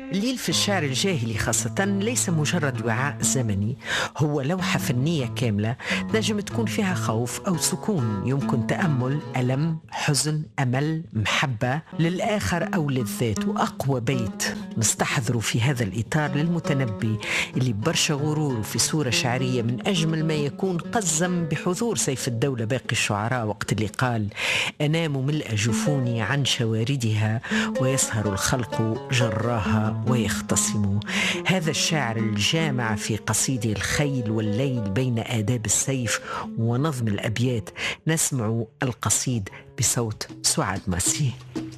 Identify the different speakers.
Speaker 1: الليل في الشعر الجاهلي خاصة ليس مجرد وعاء زمني، هو لوحة فنية كاملة نجم تكون فيها خوف أو سكون، يمكن تأمل، ألم، حزن، أمل، محبة للآخر أو للذات. وأقوى بيت نستحضر في هذا الإطار للمتنبي اللي برشا غرور في صورة شعرية من أجمل ما يكون، قزم بحضور سيف الدولة باقي الشعراء وقت اللي قال: أنام ملء جفوني عن شواردها ويسهر الخلق جراها ويختصموا. هذا الشاعر الجامع في قصيدة الخيل والليل بين آداب السيف ونظم الأبيات. نسمع القصيد بصوت سعاد ماسي.